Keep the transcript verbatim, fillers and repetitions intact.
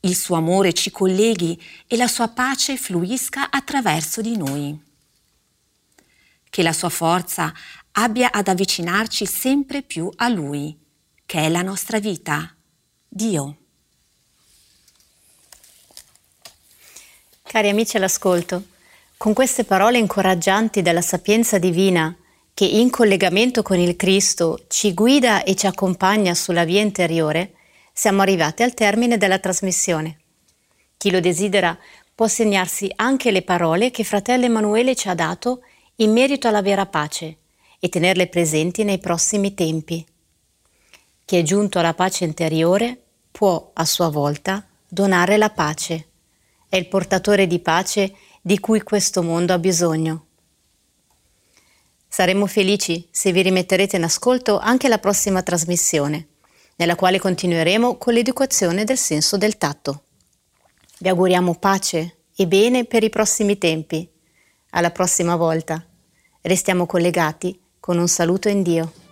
il suo amore ci colleghi e la sua pace fluisca attraverso di noi. Che la sua forza abbia ad avvicinarci sempre più a Lui, che è la nostra vita, Dio. Cari amici all'ascolto, con queste parole incoraggianti della sapienza divina, che in collegamento con il Cristo ci guida e ci accompagna sulla via interiore, siamo arrivati al termine della trasmissione. Chi lo desidera può segnarsi anche le parole che fratello Emanuele ci ha dato in merito alla vera pace e tenerle presenti nei prossimi tempi. Chi è giunto alla pace interiore può a sua volta donare la pace. È il portatore di pace di cui questo mondo ha bisogno. Saremo felici se vi rimetterete in ascolto anche la prossima trasmissione, nella quale continueremo con l'educazione del senso del tatto. Vi auguriamo pace e bene per i prossimi tempi. Alla prossima volta. Restiamo collegati con un saluto in Dio.